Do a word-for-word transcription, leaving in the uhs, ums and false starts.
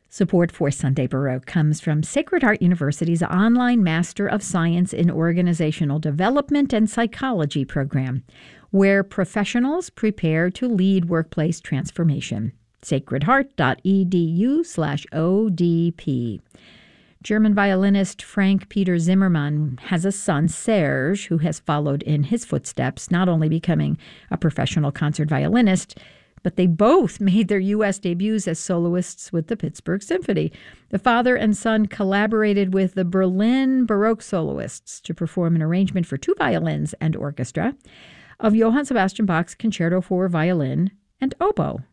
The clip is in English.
Support for Sunday Baroque comes from Sacred Heart University's online Master of Science in Organizational Development and Psychology program, where professionals prepare to lead workplace transformation. sacredheart.edu slash ODP. German violinist Frank Peter Zimmermann has a son, Serge, who has followed in his footsteps, not only becoming a professional concert violinist, but they both made their U S debuts as soloists with the Pittsburgh Symphony. The father and son collaborated with the Berlin Baroque soloists to perform an arrangement for two violins and orchestra of Johann Sebastian Bach's Concerto for Violin and Oboe.